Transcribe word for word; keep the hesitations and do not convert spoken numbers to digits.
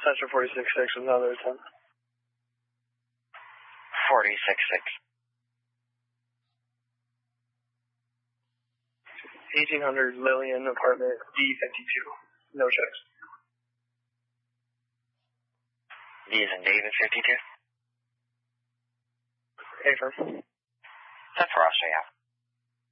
Central forty-six six with another ten. forty-six six. eighteen hundred Lillian, apartment D fifty-two. No checks. D is in David, fifty-two. Hey, firm. ten for Australia.